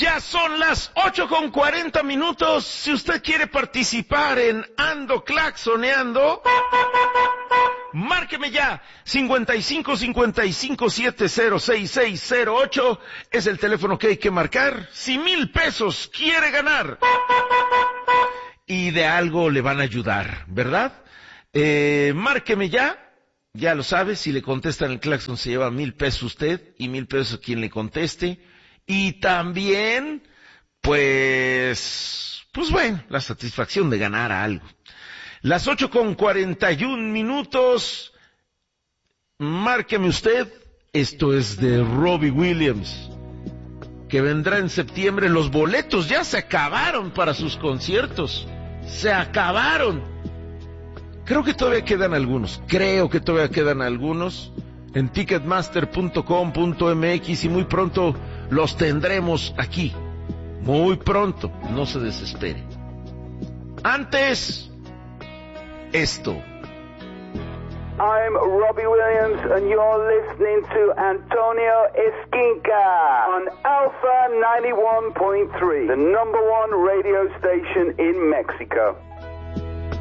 Ya son las 8:40. Si usted quiere participar en Ando Claxoneando, márqueme ya. 5555706608 es el teléfono que hay que marcar. Si 1,000 pesos quiere ganar, y de algo le van a ayudar, ¿verdad? Márqueme ya. Ya lo sabe, si le contestan el claxon se lleva 1,000 pesos usted y 1,000 pesos quien le conteste. Y también, pues bueno, la satisfacción de ganar algo. Las 8:41. Márqueme usted. Esto es de Robbie Williams, que vendrá en septiembre. Los boletos ya se acabaron para sus conciertos. Se acabaron. Creo que todavía quedan algunos. En ticketmaster.com.mx y muy pronto los tendremos aquí. Muy pronto. No se desespere. Antes, esto. I'm Robbie Williams and you're listening to Antonio Esquinca on Alpha 91.3, the #1 radio station in Mexico.